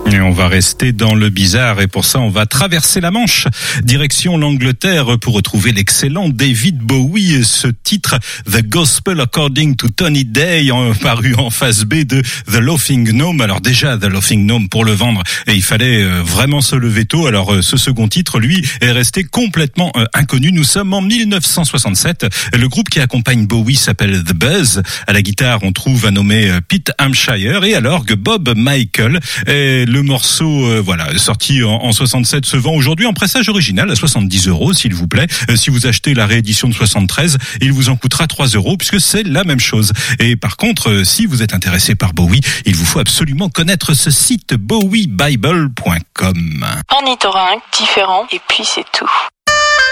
Et on va rester dans le bizarre et pour ça on va traverser la Manche, direction l'Angleterre pour retrouver l'excellent David Bowie. Ce titre The Gospel According to Tony Day, paru en face B de The Laughing Gnome. Alors déjà The Laughing Gnome, pour le vendre, et il fallait vraiment se lever tôt. Alors ce second titre, lui, est resté complètement inconnu. Nous sommes en 1967. Le groupe qui accompagne Bowie s'appelle The Buzz. À la guitare, on trouve un nommé Pete Hampshire et à l'orgue Bob Michael. Et le morceau, sorti en 67, se vend aujourd'hui en pressage original à 70 €, s'il vous plaît. Si vous achetez la réédition de 73, il vous en coûtera 3 € puisque c'est la même chose. Et par contre, si vous êtes intéressé par Bowie, il vous faut absolument connaître ce site bowiebible.com. Ornithorynque, différent, et puis c'est tout.